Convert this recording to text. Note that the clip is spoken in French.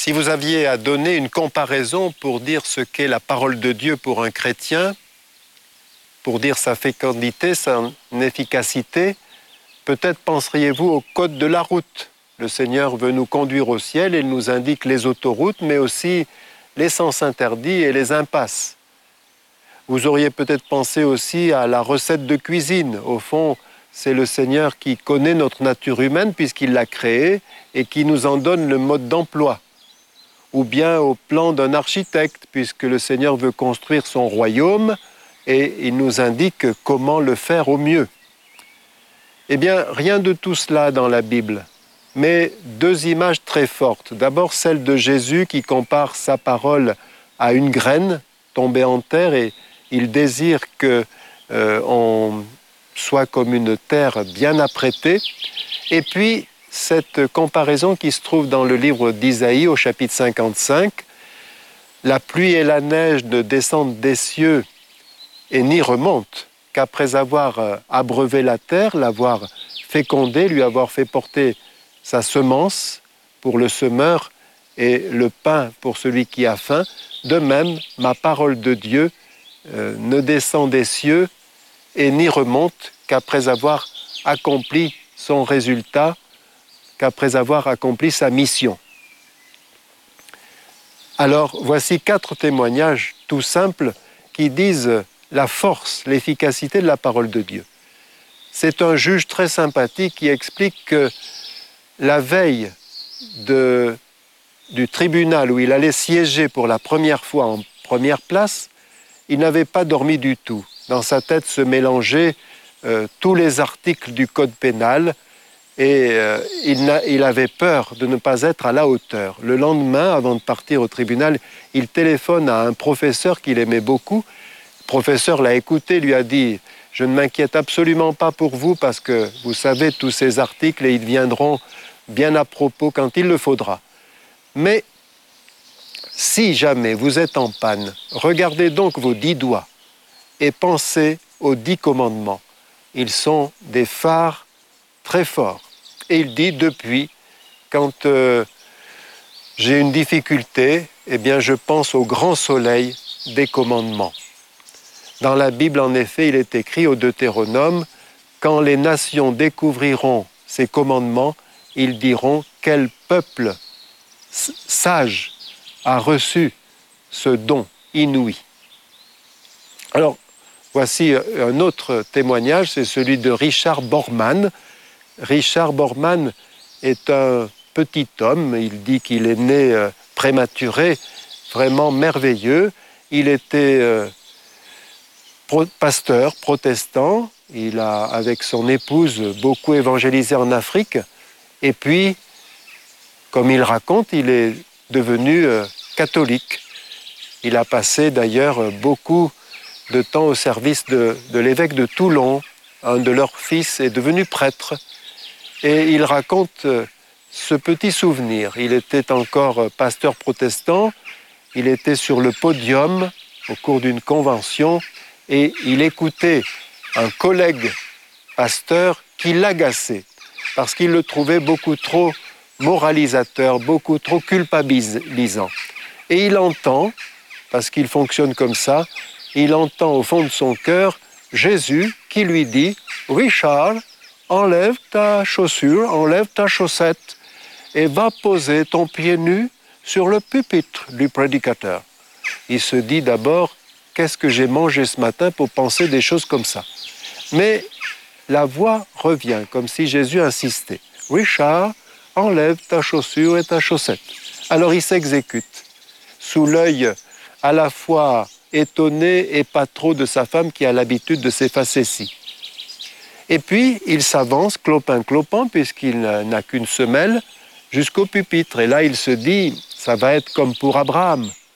Si vous aviez à donner une comparaison pour dire ce qu'est la parole de Dieu pour un chrétien, pour dire sa fécondité, sa efficacité, peut-être penseriez-vous au code de la route. Le Seigneur veut nous conduire au ciel et il nous indique les autoroutes, mais aussi les sens interdits et les impasses. Vous auriez peut-être pensé aussi à la recette de cuisine. Au fond, c'est le Seigneur qui connaît notre nature humaine puisqu'il l'a créée et qui nous en donne le mode d'emploi. Ou bien au plan d'un architecte, puisque le Seigneur veut construire son royaume et il nous indique comment le faire au mieux. Eh bien, rien de tout cela dans la Bible, mais deux images très fortes. D'abord, celle de Jésus qui compare sa parole à une graine tombée en terre et il désire qu'on soit comme une terre bien apprêtée. Et puis, cette comparaison qui se trouve dans le livre d'Isaïe au chapitre 55. La pluie et la neige ne descendent des cieux et n'y remontent qu'après avoir abreuvé la terre, l'avoir fécondée, lui avoir fait porter sa semence pour le semeur et le pain pour celui qui a faim. De même, ma parole de Dieu ne descend des cieux et n'y remonte qu'après avoir accompli son résultat, qu'après avoir accompli sa mission. Alors, voici 4 témoignages tout simples qui disent la force, l'efficacité de la parole de Dieu. C'est un juge très sympathique qui explique que la veille du tribunal où il allait siéger pour la première fois en première place, il n'avait pas dormi du tout. Dans sa tête se mélangeaient tous les articles du code pénal, et il avait peur de ne pas être à la hauteur. Le lendemain, avant de partir au tribunal, il téléphone à un professeur qu'il aimait beaucoup. Le professeur l'a écouté, lui a dit « Je ne m'inquiète absolument pas pour vous parce que vous savez tous ces articles et ils viendront bien à propos quand il le faudra. Mais si jamais vous êtes en panne, regardez donc vos 10 doigts et pensez aux 10 commandements. Ils sont des phares très forts. » Et il dit, depuis, quand j'ai une difficulté, eh bien, je pense au grand soleil des commandements. Dans la Bible, en effet, il est écrit au Deutéronome, « Quand les nations découvriront ces commandements, ils diront quel peuple sage a reçu ce don inouï. » Alors, voici un autre témoignage, c'est celui de Richard Borman. Richard Borman est un petit homme, il dit qu'il est né prématuré, vraiment merveilleux. Il était pasteur protestant, il a, avec son épouse, beaucoup évangélisé en Afrique. Et puis, comme il raconte, il est devenu catholique. Il a passé d'ailleurs beaucoup de temps au service de l'évêque de Toulon. Un de leurs fils est devenu prêtre. Et il raconte ce petit souvenir. Il était encore pasteur protestant, il était sur le podium au cours d'une convention et il écoutait un collègue pasteur qui l'agaçait parce qu'il le trouvait beaucoup trop moralisateur, beaucoup trop culpabilisant. Et il entend, parce qu'il fonctionne comme ça, il entend au fond de son cœur Jésus qui lui dit « Richard, enlève ta chaussure, enlève ta chaussette et va poser ton pied nu sur le pupitre du prédicateur. » Il se dit d'abord, qu'est-ce que j'ai mangé ce matin pour penser des choses comme ça? Mais la voix revient, comme si Jésus insistait. « Richard, enlève ta chaussure et ta chaussette. » Alors il s'exécute, sous l'œil à la fois étonné et pas trop de sa femme qui a l'habitude de s'effacer si. Et puis, il s'avance, clopin-clopant, puisqu'il n'a qu'une semelle, jusqu'au pupitre. Et là, il se dit, ça va être comme pour Abraham.